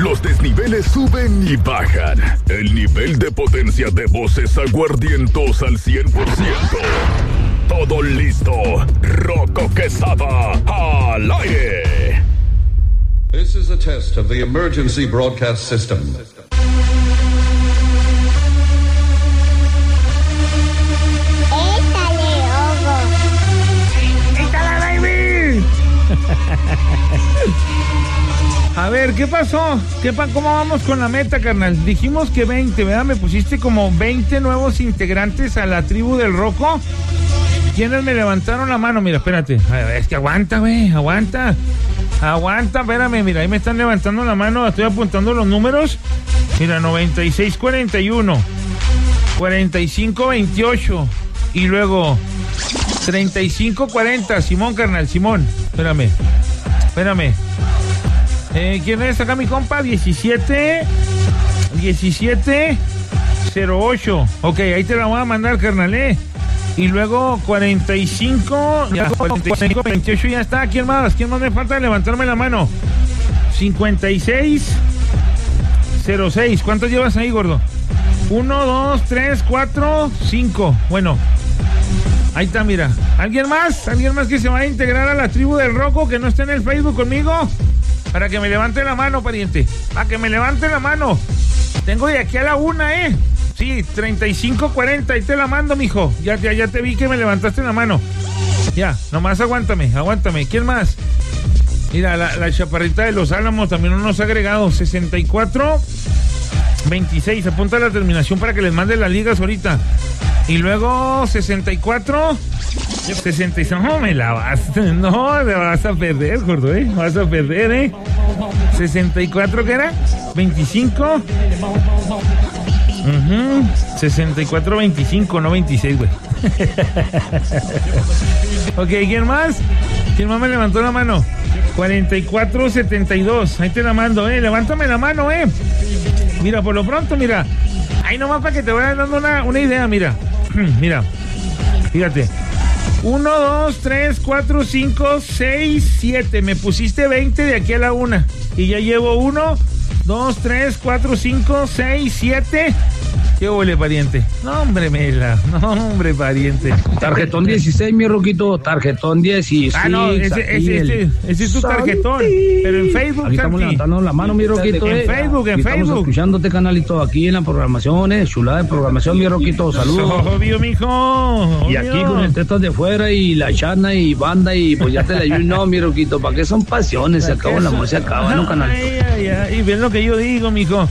Los desniveles suben y bajan. El nivel de potencia de voces aguardientos al 100%. Todo listo. Rocco Quesada al aire. This is a test of the emergency broadcast system. A ver, ¿qué pasó? ¿Cómo vamos con la meta, carnal? Dijimos que 20, ¿verdad? Me pusiste como 20 nuevos integrantes a la tribu del Rocco. ¿Quiénes me levantaron la mano? Mira, espérate. A ver, es que aguanta, güey, aguanta, espérame, mira, ahí me están levantando la mano, estoy apuntando los números. Mira, 9641, 4528 y luego 3540. Simón, carnal, Simón. Espérame. ¿Quién es acá, mi compa? 1708. Ok, ahí te la voy a mandar, carnal, Y luego 45 28 ya está. ¿Quién más me falta levantarme la mano? 5606. ¿Cuántos llevas ahí, gordo? 1, 2, 3, 4, 5. Bueno, ahí está, mira. ¿Alguien más que se va a integrar a la tribu del Rocco que no esté en el Facebook conmigo? Para que me levante la mano, pariente. Para que me levante la mano. Tengo de aquí a la 1, Sí, 3540, ahí te la mando, mijo. Ya te vi que me levantaste la mano. Ya, nomás aguántame. ¿Quién más? Mira, la chaparrita de Los Álamos también nos ha agregado. 6426, apunta la terminación para que les mande las ligas ahorita. Y luego 64 66, no me la vas a perder, gordo, vas a perder, 64, ¿qué era? 25 64 25, no 26, güey. Ok, ¿quién más me levantó la mano? 44 72, ahí te la mando, levántame la mano, Mira, por lo pronto, mira, ahí nomás para que te vaya dando una idea, mira. Mira, fíjate. 1, 2, 3, 4, 5, 6, 7. Me pusiste 20 de aquí a la 1. Y ya llevo 1, 2, 3, 4, 5, 6, 7. ¿Qué huele, pariente? No, hombre, pariente. Tarjetón 16, mi Roquito. Tarjetón 16. Ah, no, ese es tu tarjetón. Pero en Facebook, aquí estamos levantando la mano, mi Roquito. En Facebook. Estamos escuchándote, canalito, aquí en la programación, chulada de programación, mi Roquito. Saludos. Obvio, mijo. Y aquí con el tetas de fuera y la chana y banda y pues ya te la ayudo. No, mi Roquito, ¿para qué son pasiones? Se acabó el amor, se acaba, ¿no, canalito? Y ven lo que yo digo, mijo.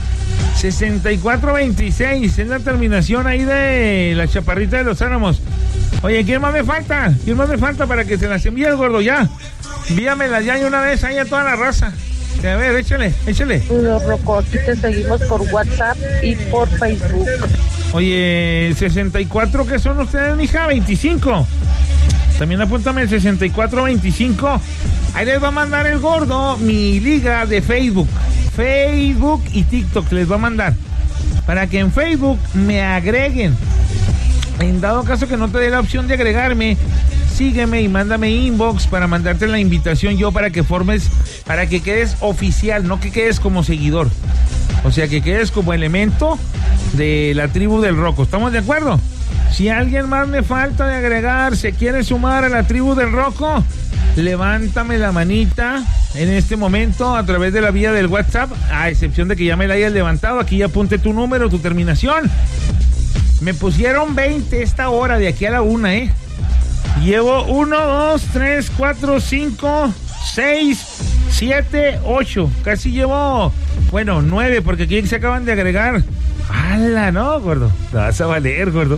6426 es la terminación ahí de la chaparrita de Los Álamos. Oye, ¿quién más me falta para que se las envíe el gordo? Ya, envíamelas ya y una vez ahí a toda la raza. A ver, échale. Los Rocco, aquí te seguimos por WhatsApp y por Facebook. Oye, 64, ¿qué son ustedes, mija? 25. También apúntame el 6425. Ahí les va a mandar el gordo mi liga de Facebook y TikTok les va a mandar para que en Facebook me agreguen. En dado caso que no te dé la opción de agregarme, sígueme y mándame inbox para mandarte la invitación yo para que quedes oficial, no que quedes como seguidor. O sea, que quedes como elemento de la tribu del Rocco. ¿Estamos de acuerdo? Si alguien más me falta de agregar, se quiere sumar a la tribu del Rocco, levántame la manita en este momento a través de la vía del WhatsApp, a excepción de que ya me la hayas levantado. Aquí ya apunte tu número, tu terminación. Me pusieron 20 esta hora de aquí a la 1, Llevo 1, 2, 3, 4, 5, 6, 7, 8. Casi llevo, 9, porque aquí se acaban de agregar. ¡Hala, no, gordo! Vas a valer, gordo.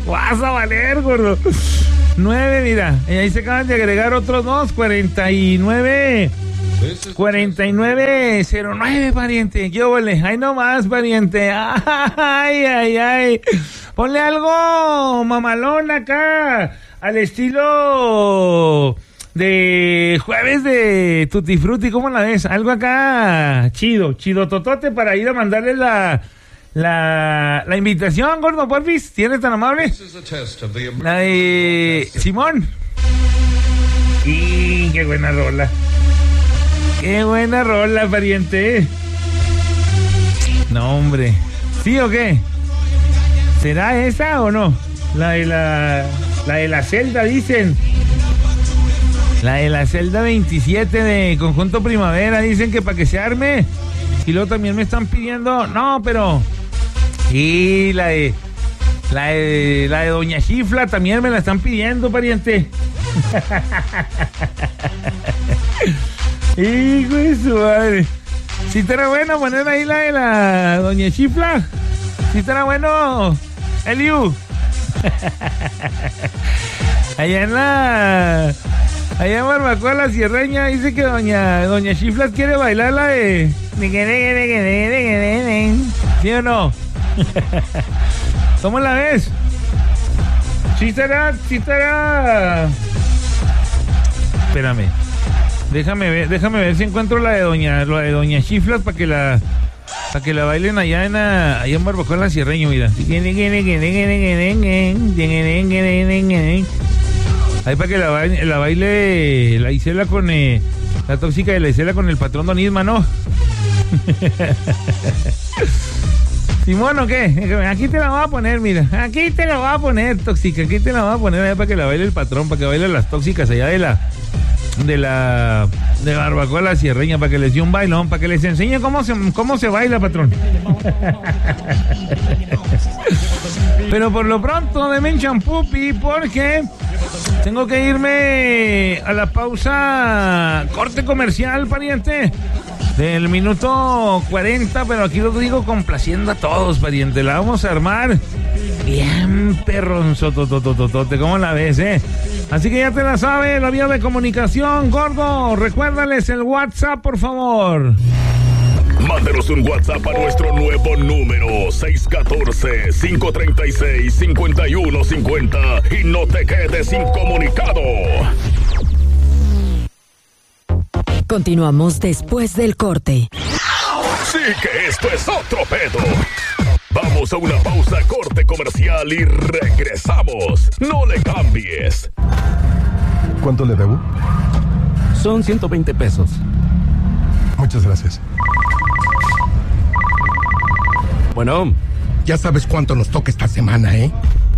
9, mira. Y ahí se acaban de agregar otros 2, 4909, pariente. ¿Qué vole? ¡Ay, no más, pariente! ¡Ay! Ponle algo mamalón acá, al estilo de jueves de Tutti Frutti. ¿Cómo la ves? Algo acá chido totote para ir a mandarle la invitación, gordo, porfis. ¿Tienes tan amable? La de Simón. Y qué buena rola, pariente. No, hombre. ¿Sí o qué? ¿Será esa o no? La de la celda, dicen. La de la celda 27 de Conjunto Primavera, dicen que para que se arme. Y luego también me están pidiendo, no, pero... Y la de Doña Chifla también me la están pidiendo, pariente. Hijo de su madre. ¿Sí estará bueno poner ahí la de la Doña Chifla? ¿Sí estará bueno, Eliu? Allá en Barbacoa La Sierreña dice que Doña Chiflas quiere bailar la de... ¿Sí o no? ¿Cómo la ves? ¿Sí estará? Espérame. Déjame ver si encuentro la de Doña Chiflas para que la bailen allá en Barbacoa La Sierreña, mira. Ahí para que la baile la Isela con la tóxica de la Isela con el patrón Don Isma, ¿no? Simón, ¿o qué? Aquí te la voy a poner, mira. Aquí te la voy a poner, tóxica. Aquí te la voy a poner allá para que la baile el patrón, para que baile las tóxicas allá de Barbacoa La Sierreña, para que les dé un bailón, para que les enseñe cómo se baila, patrón. Pero por lo pronto, denme un champupi, porque tengo que irme a la pausa, corte comercial, pariente, del minuto 40, pero aquí lo digo complaciendo a todos, pariente. La vamos a armar bien perronzototototote, ¿cómo la ves, Así que ya te la sabes, la vía de comunicación, gordo. Recuérdales el WhatsApp, por favor. Mándenos un WhatsApp a nuestro nuevo número 614-536-5150 y no te quedes incomunicado. Continuamos después del corte. Sí que esto es otro pedo. Vamos a una pausa, corte comercial y regresamos. No le cambies. ¿Cuánto le debo? Son 120 pesos. Muchas gracias. Bueno, ya sabes cuánto nos toca esta semana, ¿eh?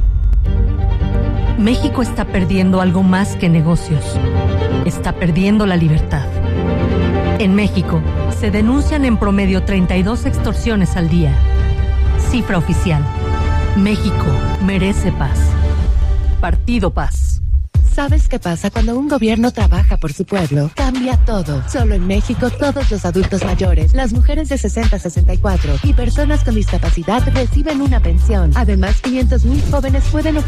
México está perdiendo algo más que negocios. Está perdiendo la libertad. En México, se denuncian en promedio 32 extorsiones al día. Cifra oficial. México merece paz. Partido Paz. ¿Sabes qué pasa cuando un gobierno trabaja por su pueblo? Cambia todo. Solo en México, todos los adultos mayores, las mujeres de 60 a 64 y personas con discapacidad reciben una pensión. Además, 500,000 jóvenes pueden obtener